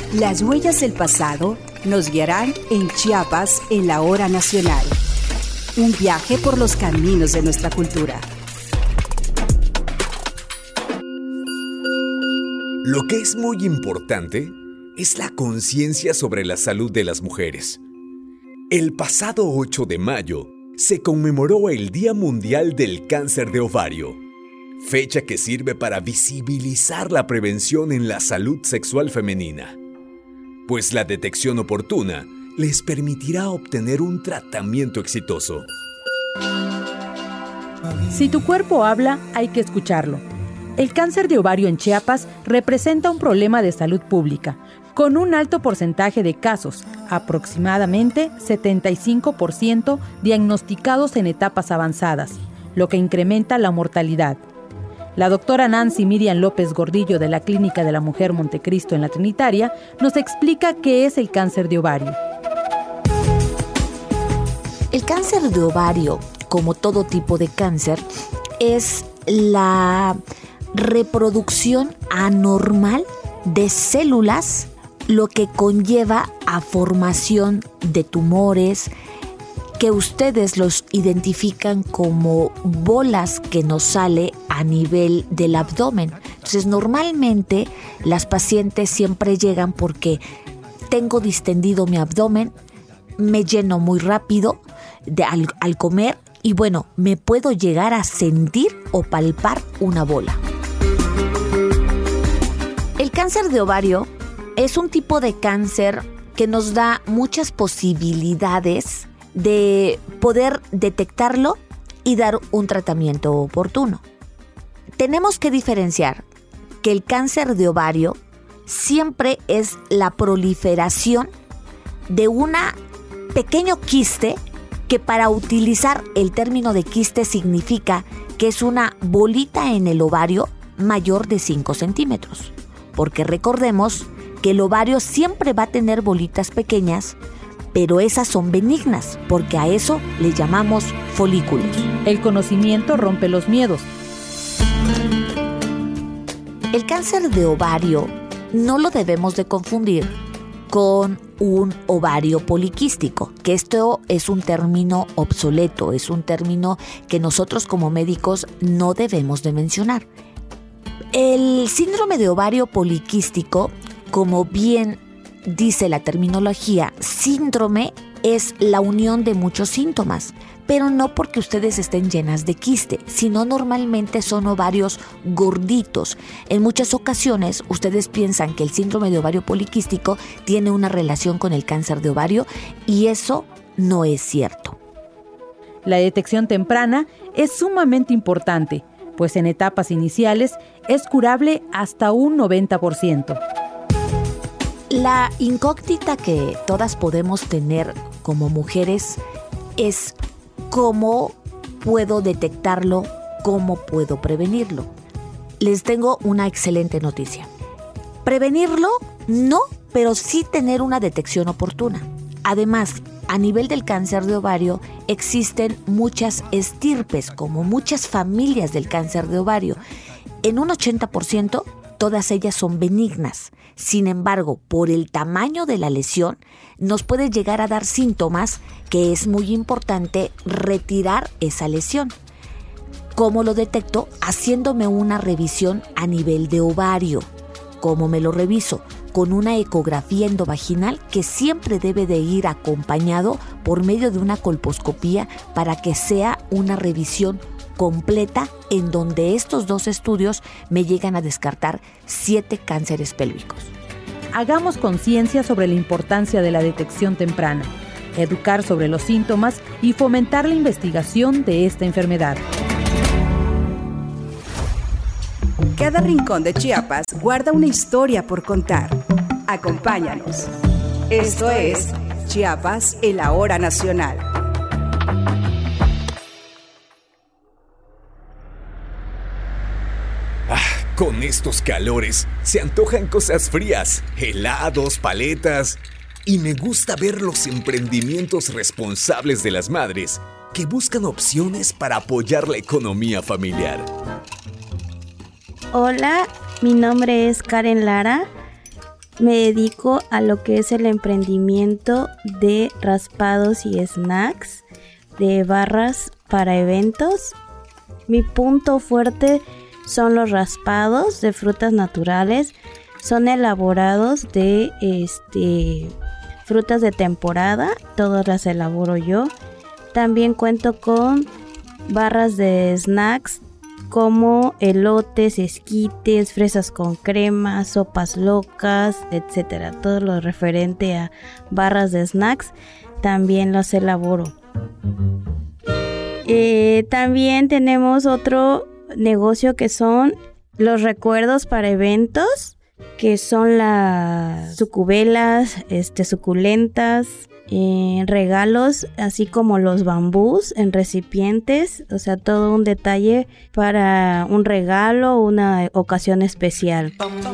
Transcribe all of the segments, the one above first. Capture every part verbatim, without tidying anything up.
Las huellas del pasado nos guiarán en Chiapas en la hora nacional. Un viaje por los caminos de nuestra cultura. Lo que es muy importante es la conciencia sobre la salud de las mujeres. El pasado ocho de mayo se conmemoró el Día Mundial del Cáncer de Ovario, fecha que sirve para visibilizar la prevención en la salud sexual femenina, pues la detección oportuna les permitirá obtener un tratamiento exitoso. Si tu cuerpo habla, hay que escucharlo. El cáncer de ovario en Chiapas representa un problema de salud pública, con un alto porcentaje de casos, aproximadamente setenta y cinco por ciento diagnosticados en etapas avanzadas, lo que incrementa la mortalidad. La doctora Nancy Miriam López Gordillo de la Clínica de la Mujer Montecristo en la Trinitaria nos explica qué es el cáncer de ovario. El cáncer de ovario, como todo tipo de cáncer, es la reproducción anormal de células, lo que conlleva a formación de tumores, que ustedes los identifican como bolas que nos sale a nivel del abdomen. Entonces, normalmente las pacientes siempre llegan porque tengo distendido mi abdomen, me lleno muy rápido de, al, al comer y bueno, me puedo llegar a sentir o palpar una bola. El cáncer de ovario es un tipo de cáncer que nos da muchas posibilidades de poder detectarlo y dar un tratamiento oportuno. Tenemos que diferenciar que el cáncer de ovario siempre es la proliferación de una pequeño quiste, que para utilizar el término de quiste significa que es una bolita en el ovario mayor de cinco centímetros. Porque recordemos que el ovario siempre va a tener bolitas pequeñas, pero esas son benignas, porque a eso le llamamos folículos. El conocimiento rompe los miedos. El cáncer de ovario no lo debemos de confundir con un ovario poliquístico, que esto es un término obsoleto, es un término que nosotros como médicos no debemos de mencionar. El síndrome de ovario poliquístico, como bien dice la terminología, síndrome es la unión de muchos síntomas, pero no porque ustedes estén llenas de quiste, sino normalmente son ovarios gorditos. En muchas ocasiones ustedes piensan que el síndrome de ovario poliquístico tiene una relación con el cáncer de ovario y eso no es cierto. La detección temprana es sumamente importante, pues en etapas iniciales es curable hasta un noventa por ciento. La incógnita que todas podemos tener como mujeres es cómo puedo detectarlo, cómo puedo prevenirlo. Les tengo una excelente noticia. Prevenirlo, no, pero sí tener una detección oportuna. Además, a nivel del cáncer de ovario existen muchas estirpes, como muchas familias del cáncer de ovario. En un ochenta por ciento, todas ellas son benignas. Sin embargo, por el tamaño de la lesión, nos puede llegar a dar síntomas que es muy importante retirar esa lesión. ¿Cómo lo detecto? Haciéndome una revisión a nivel de ovario. ¿Cómo me lo reviso? Con una ecografía endovaginal que siempre debe de ir acompañado por medio de una colposcopía para que sea una revisión completa en donde estos dos estudios me llegan a descartar siete cánceres pélvicos. Hagamos conciencia sobre la importancia de la detección temprana, educar sobre los síntomas y fomentar la investigación de esta enfermedad. Cada rincón de Chiapas guarda una historia por contar. Acompáñanos. Esto es Chiapas en la hora nacional. Con estos calores se antojan cosas frías, helados, paletas. Y me gusta ver los emprendimientos responsables de las madres que buscan opciones para apoyar la economía familiar. Hola, mi nombre es Karen Lara. me dedico a lo que es el emprendimiento de raspados y snacks, de barras para eventos. Mi punto fuerte son los raspados de frutas naturales. Son elaborados de este, frutas de temporada, todas las elaboro yo. También cuento con barras de snacks como elotes, esquites, fresas con crema, sopas locas, etcétera. Todo lo referente a barras de snacks también los elaboro. Eh, también tenemos otro negocio que son los recuerdos para eventos, que son las sucubelas, este, suculentas, eh, regalos, así como los bambús en recipientes, o sea, todo un detalle para un regalo o una ocasión especial.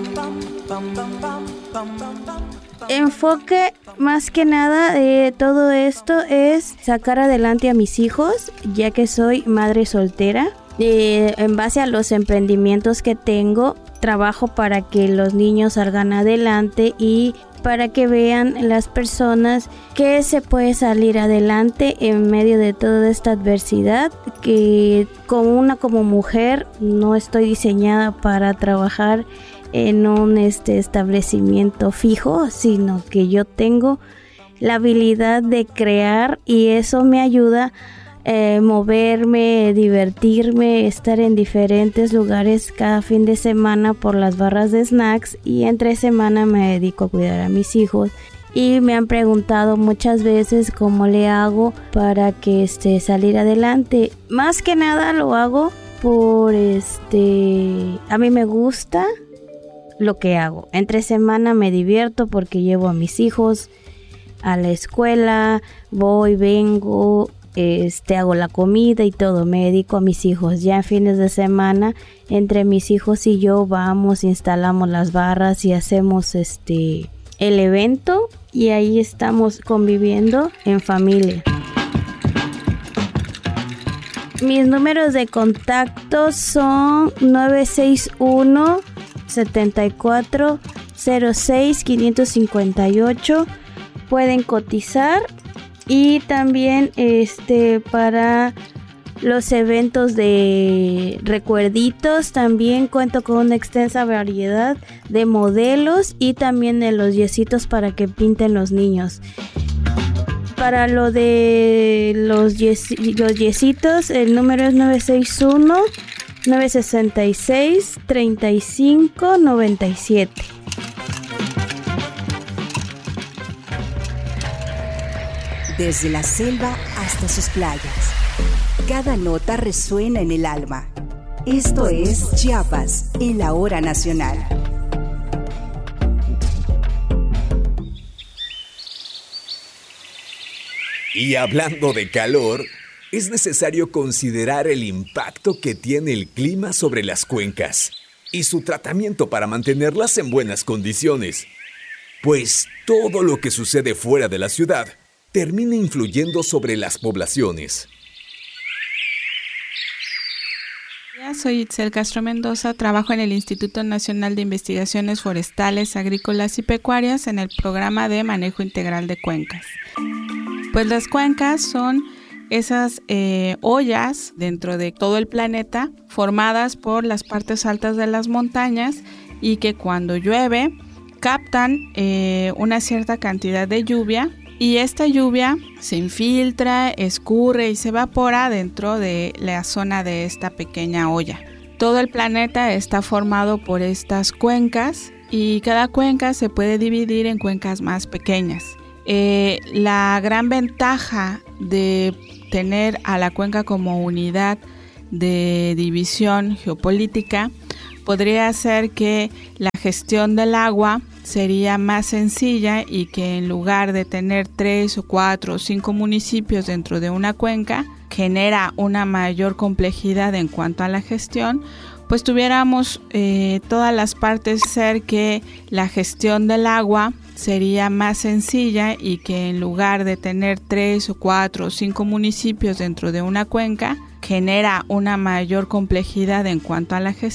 Enfoque más que nada de todo esto es sacar adelante a mis hijos, ya que soy madre soltera. Eh, en base a los emprendimientos que tengo, trabajo para que los niños salgan adelante y para que vean las personas que se puede salir adelante en medio de toda esta adversidad, que como una como mujer no estoy diseñada para trabajar en un este establecimiento fijo, sino que yo tengo la habilidad de crear y eso me ayuda Eh, moverme, divertirme, estar en diferentes lugares cada fin de semana por las barras de snacks, y entre semana me dedico a cuidar a mis hijos. Y me han preguntado muchas veces cómo le hago para que este salir adelante. Más que nada lo hago por este a mí me gusta lo que hago. Entre semana me divierto porque llevo a mis hijos a la escuela, voy, vengo, Este, hago la comida y todo, me dedico a mis hijos. Ya en fines de semana, entre mis hijos y yo vamos, instalamos las barras y hacemos este el evento, y ahí estamos conviviendo en familia. Mis números de contacto son nueve seis uno, setenta y cuatro, cero seis, quinientos cincuenta y ocho. Pueden cotizar. Y también este para los eventos de recuerditos también cuento con una extensa variedad de modelos y también de los yesitos para que pinten los niños. Para lo de los, yes, los yesitos, el número es nueve seis uno, nueve seis seis, tres cinco nueve siete. Desde la selva hasta sus playas, cada nota resuena en el alma. Esto es Chiapas, en la hora nacional. Y hablando de calor, es necesario considerar el impacto que tiene el clima sobre las cuencas y su tratamiento para mantenerlas en buenas condiciones, pues todo lo que sucede fuera de la ciudad termina influyendo sobre las poblaciones. Soy Itzel Castro Mendoza, trabajo en el Instituto Nacional de Investigaciones Forestales, Agrícolas y Pecuarias en el programa de manejo integral de cuencas. Pues las cuencas son esas eh, ollas dentro de todo el planeta formadas por las partes altas de las montañas y que cuando llueve captan eh, una cierta cantidad de lluvia. Y esta lluvia se infiltra, escurre y se evapora dentro de la zona de esta pequeña olla. Todo el planeta está formado por estas cuencas y cada cuenca se puede dividir en cuencas más pequeñas. Eh, la gran ventaja de tener a la cuenca como unidad de división geopolítica podría ser que la gestión del agua sería más sencilla y que en lugar de tener tres o cuatro o cinco municipios dentro de una cuenca, genera una mayor complejidad en cuanto a la gestión, pues tuviéramos eh, todas las partes ser que la gestión del agua sería más sencilla y que en lugar de tener tres o cuatro o cinco municipios dentro de una cuenca, genera una mayor complejidad en cuanto a la gestión.